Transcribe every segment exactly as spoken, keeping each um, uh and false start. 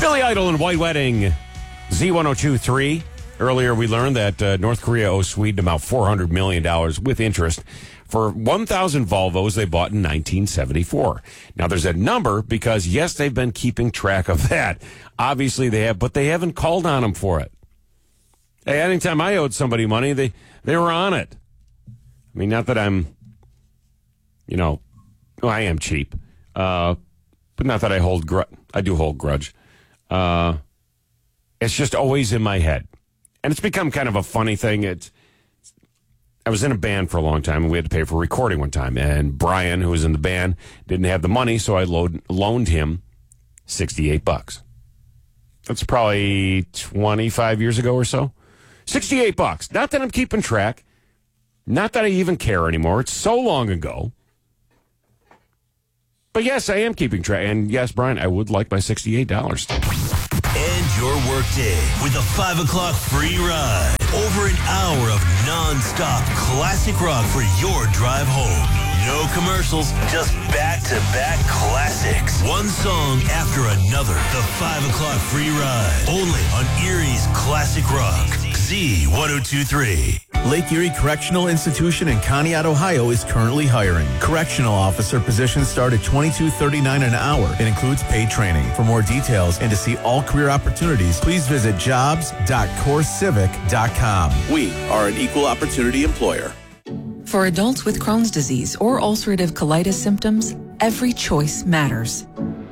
Billy Idol and White Wedding, Z one oh two point three. Earlier we learned that uh, North Korea owes Sweden about four hundred million dollars with interest for one thousand Volvos they bought in nineteen seventy-four. Now there's a number because, yes, they've been keeping track of that. Obviously they have, but they haven't called on them for it. Hey, anytime I owed somebody money, they, they were on it. I mean, not that I'm, you know, well, I am cheap, uh, but not that I hold grudge. I do hold grudge. Uh, it's just always in my head. And it's become kind of a funny thing. It's, I was in a band for a long time, and we had to pay for recording one time. And Brian, who was in the band, didn't have the money, so I load, loaned him sixty-eight bucks. That's probably twenty-five years ago or so. sixty-eight bucks. Not that I'm keeping track. Not that I even care anymore. It's so long ago. But yes, I am keeping track. And yes, Brian, I would like my sixty-eight dollars. End your workday with a five o'clock free ride. Over an hour of non-stop classic rock for your drive home. No commercials, just back-to-back classics. One song after another. The five o'clock free ride. Only on Erie's Classic Rock. Z one oh two point three. Lake Erie Correctional Institution in Conneaut, Ohio is currently hiring. Correctional officer positions start at twenty-two thirty-nine an hour. It includes paid training. For more details and to see all career opportunities, please visit jobs dot core civic dot com. We are an equal opportunity employer. For adults with Crohn's disease or ulcerative colitis symptoms, every choice matters.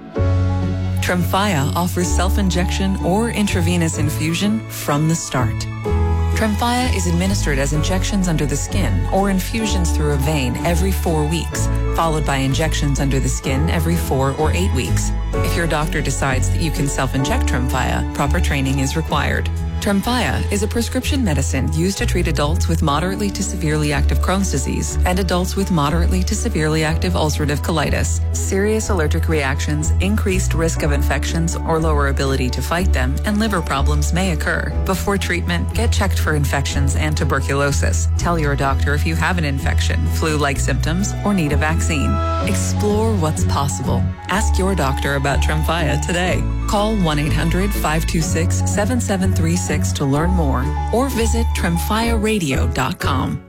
Tremfya offers self-injection or intravenous infusion from the start. Tremfya is administered as injections under the skin or infusions through a vein every four weeks, followed by injections under the skin every four or eight weeks. If your doctor decides that you can self-inject Tremfya, proper training is required. Tremfya is a prescription medicine used to treat adults with moderately to severely active Crohn's disease and adults with moderately to severely active ulcerative colitis. Serious allergic reactions, increased risk of infections or lower ability to fight them, and liver problems may occur. Before treatment, get checked for infections and tuberculosis. Tell your doctor if you have an infection, flu-like symptoms, or need a vaccine. Explore what's possible. Ask your doctor about Tremfya today. Call one eight hundred five two six seven seven three six to learn more or visit tremfya radio dot com.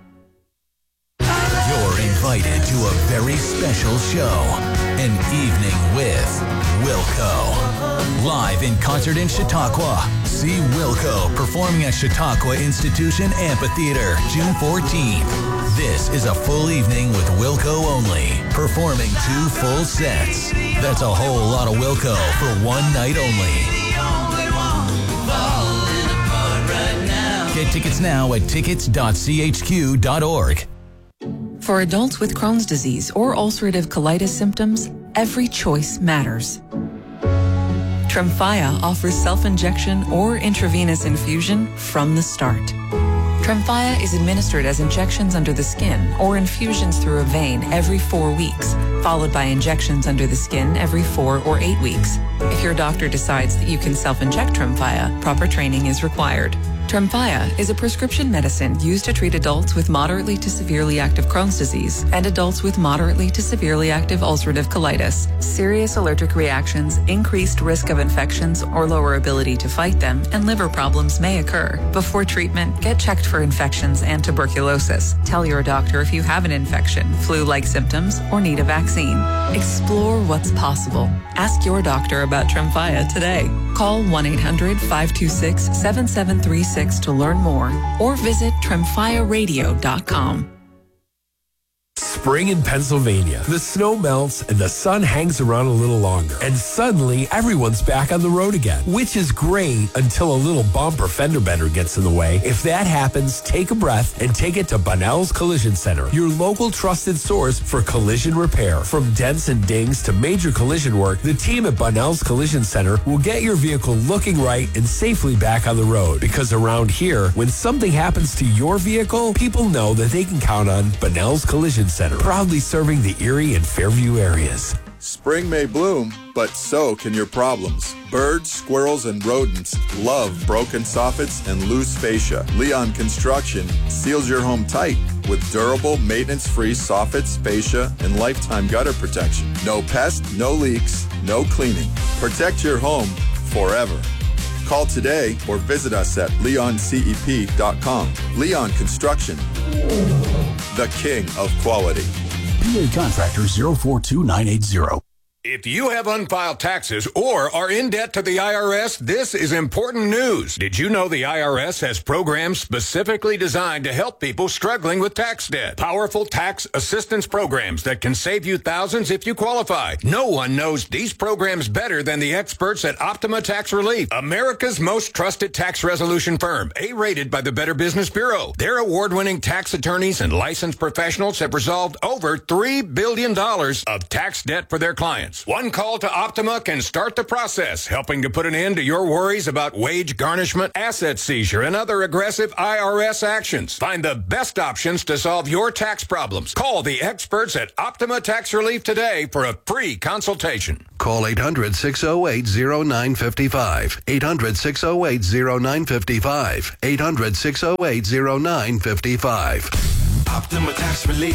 You're invited to a very special show, An Evening with Wilco. Live in concert in Chautauqua. See Wilco performing at Chautauqua Institution Amphitheater, June fourteenth. This is a full evening with Wilco only, performing two full sets. That's a whole lot of Wilco for one night only. Get tickets now at tickets dot c h q dot org. For adults with Crohn's disease or ulcerative colitis symptoms, every choice matters. Tremfya offers self-injection or intravenous infusion from the start. Tremfya is administered as injections under the skin or infusions through a vein every four weeks, followed by injections under the skin every four or eight weeks. If your doctor decides that you can self-inject Tremfya, proper training is required. Tremfya is a prescription medicine used to treat adults with moderately to severely active Crohn's disease and adults with moderately to severely active ulcerative colitis. Serious allergic reactions, increased risk of infections or lower ability to fight them, and liver problems may occur. Before treatment, get checked for infections and tuberculosis. Tell your doctor if you have an infection, flu-like symptoms, or need a vaccine. Explore what's possible. Ask your doctor about Tremfya today. Call one eight hundred five two six seven seven three six to learn more or visit tremfya radio dot com. Spring in Pennsylvania. The snow melts and the sun hangs around a little longer. And suddenly, everyone's back on the road again, which is great until a little bump or fender bender gets in the way. If that happens, take a breath and take it to Bunnell's Collision Center, your local trusted source for collision repair. From dents and dings to major collision work, the team at Bunnell's Collision Center will get your vehicle looking right and safely back on the road. Because around here, when something happens to your vehicle, people know that they can count on Bunnell's Collision Center, proudly serving the Erie and Fairview areas. Spring may bloom, but so can your problems. Birds, squirrels, and rodents love broken soffits and loose fascia. Leon Construction seals your home tight with durable, maintenance-free soffits, fascia, and lifetime gutter protection. No pests, no leaks, no cleaning. Protect your home forever. Call today or visit us at leon c e p dot com. Leon Construction, the king of quality. P A Contractor zero four two nine eight zero. If you have unfiled taxes or are in debt to the I R S, this is important news. Did you know the I R S has programs specifically designed to help people struggling with tax debt? Powerful tax assistance programs that can save you thousands if you qualify. No one knows these programs better than the experts at Optima Tax Relief, America's most trusted tax resolution firm, A-rated by the Better Business Bureau. Their award-winning tax attorneys and licensed professionals have resolved over three billion dollars of tax debt for their clients. One call to Optima can start the process, helping to put an end to your worries about wage garnishment, asset seizure, and other aggressive I R S actions. Find the best options to solve your tax problems. Call the experts at Optima Tax Relief today for a free consultation. Call eight hundred, six oh eight, oh nine five five. eight hundred, six oh eight, oh nine five five. eight hundred, six oh eight, oh nine five five. Optima Tax Relief.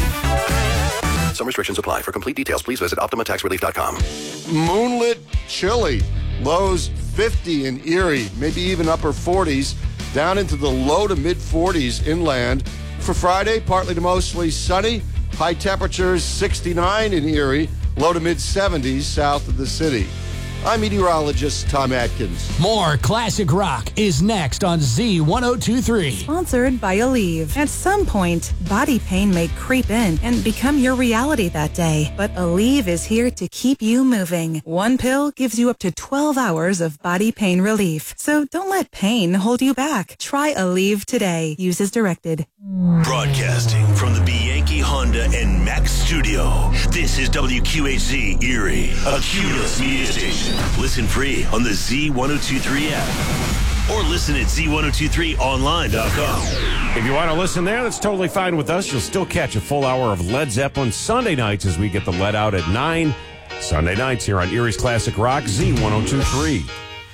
Some restrictions apply. For complete details, please visit optima tax relief dot com. Moonlit chilly. Lows fifty in Erie, maybe even upper forties, down into the low to mid forties inland. For Friday, partly to mostly sunny. High temperatures sixty-nine in Erie, low to mid seventies south of the city. I'm meteorologist Tom Atkins. More classic rock is next on Z ten twenty-three. Sponsored by Aleve. At some point, body pain may creep in and become your reality that day. But Aleve is here to keep you moving. One pill gives you up to twelve hours of body pain relief. So don't let pain hold you back. Try Aleve today. Use as directed. Broadcasting from the Bianchi Honda and Mack studio. This is W Q H Z Erie, a Cumulus media station. Listen free on the Z ten twenty-three app or listen at Z ten twenty-three online dot com. If you want to listen there, that's totally fine with us. You'll still catch a full hour of Led Zeppelin Sunday nights as we get the Let Out at nine. Sunday nights here on Erie's Classic Rock, Z ten twenty-three.